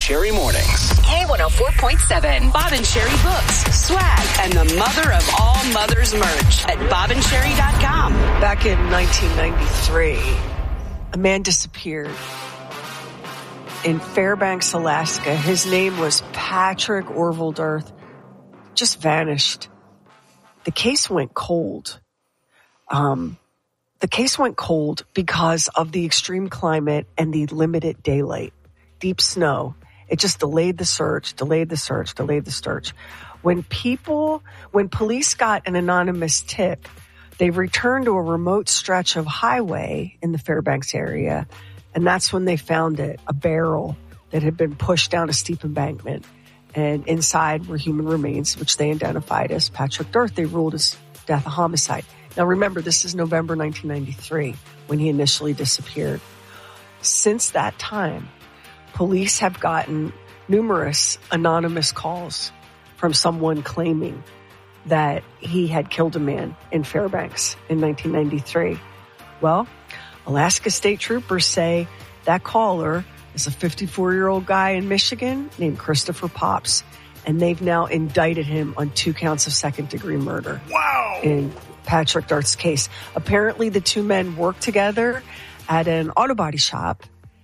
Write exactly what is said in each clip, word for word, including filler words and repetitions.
Sherry Mornings. K one oh four point seven. Bob and Sherry books, swag, and the mother of all mothers merch at bob and sherry dot com. Back in nineteen ninety-three, a man disappeared in Fairbanks, Alaska. His name was Patrick Orville Dirth. Just vanished. The case went cold. Um, the case went cold because of the extreme climate and the limited daylight. Deep snow. It just delayed the search, delayed the search, delayed the search. When people, when police got an anonymous tip, they returned to a remote stretch of highway in the Fairbanks area, and that's when they found it, a barrel that had been pushed down a steep embankment. And inside were human remains, which they identified as Patrick Dirth. They ruled his death a homicide. Now remember, this is November nineteen ninety-three when he initially disappeared. Since that time, police have gotten numerous anonymous calls from someone claiming that he had killed a man in Fairbanks in nineteen ninety-three. Well, Alaska State Troopers say that caller is a fifty-four-year-old guy in Michigan named Christopher Pops, and they've now indicted him on two counts of second-degree murder. Wow! In Patrick Dirth's case. Apparently, the two men worked together at an auto body shop,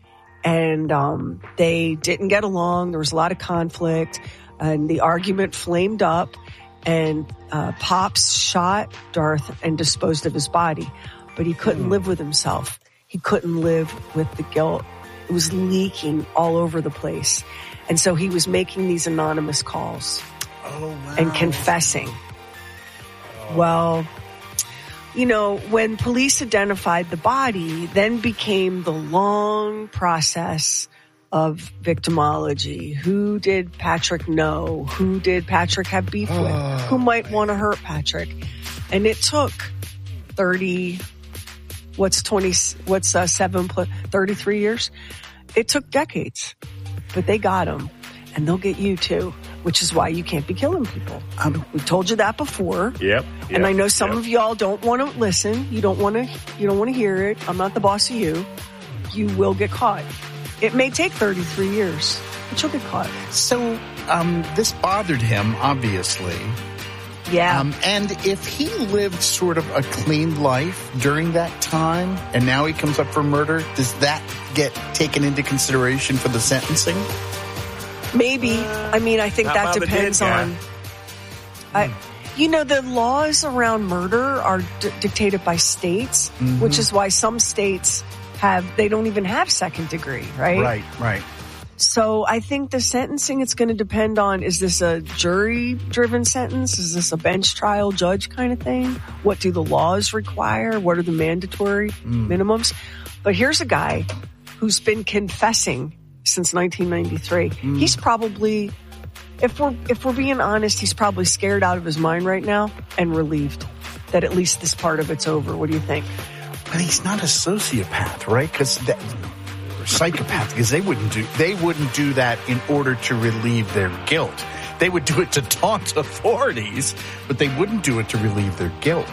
and um, they didn't get along. There was a lot of conflict, and the argument flamed up, and uh, Pops shot Dirth and disposed of his body. But he couldn't mm. live with himself. He couldn't live with the guilt. It was leaking all over the place. And so he was making these anonymous calls oh, wow. and confessing. Oh. Well, you know, when police identified the body, then became the long process of victimology. Who did Patrick know? Who did Patrick have beef oh, with? Who might want to hurt Patrick? And it took thirty, what's twenty, what's uh, seven, thirty-three years? It took decades, but they got him, and they'll get you too, which is why you can't be killing people. Um, we told you that before. Yep. yep and I know some yep. of y'all don't want to listen. You don't want to, you don't want to hear it. I'm not the boss of you. You will get caught. It may take thirty-three years, but you'll get caught. So, um, this bothered him, obviously. Yeah. Um, and if he lived sort of a clean life during that time, and now he comes up for murder, does that get taken into consideration for the sentencing? Maybe. I mean, I think Not that Baba depends did, yeah. on... I, you know, the laws around murder are d- dictated by states, mm-hmm. which is why some states have... They don't even have second degree, right? Right, right. So I think the sentencing, it's going to depend on, is this a jury-driven sentence? Is this a bench trial judge kind of thing? What do the laws require? What are the mandatory mm. minimums? But here's a guy who's been confessing since nineteen ninety-three. Mm. He's probably, if we're if we're being honest, he's probably scared out of his mind right now and relieved that at least this part of it's over. What do you think? But he's not a sociopath, right? Because that... psychopath, because they wouldn't do they wouldn't do that in order to relieve their guilt. They would do it to taunt authorities, but they wouldn't do it to relieve their guilt.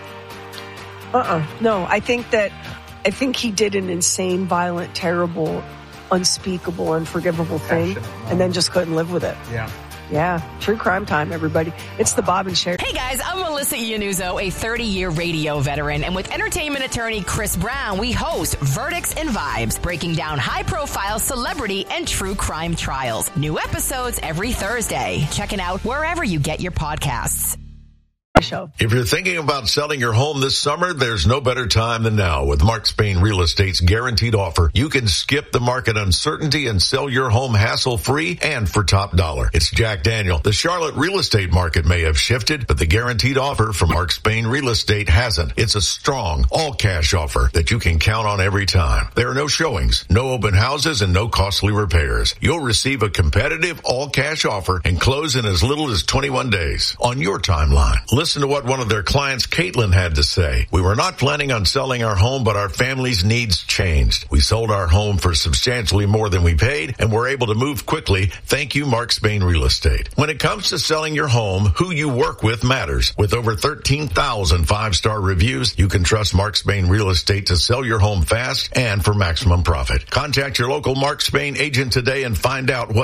Uh-uh. No, I think that I think he did an insane, violent, terrible, unspeakable, unforgivable thing, and then just couldn't live with it. Yeah. Yeah, true crime time, everybody. It's the Bob and Sherry. Hey guys, I'm Melissa Iannuzzo, a thirty-year radio veteran, and with entertainment attorney Chris Brown, we host Verdicts and Vibes, breaking down high-profile celebrity and true crime trials. New episodes every Thursday. Check it out wherever you get your podcasts. Show. If you're thinking about selling your home this summer, there's no better time than now. With Mark Spain Real Estate's guaranteed offer, you can skip the market uncertainty and sell your home hassle-free and for top dollar. It's Jack Daniel. The Charlotte real estate market may have shifted, but the guaranteed offer from Mark Spain Real Estate hasn't. It's a strong, all-cash offer that you can count on every time. There are no showings, no open houses, and no costly repairs. You'll receive a competitive, all-cash offer and close in as little as twenty-one days on your timeline. Listen to what one of their clients, Caitlin, had to say. We were not planning on selling our home, but our family's needs changed. We sold our home for substantially more than we paid, and we're able to move quickly. Thank you, Mark Spain Real Estate. When it comes to selling your home, who you work with matters. With over thirteen thousand five-star reviews, you can trust Mark Spain Real Estate to sell your home fast and for maximum profit. Contact your local Mark Spain agent today and find out what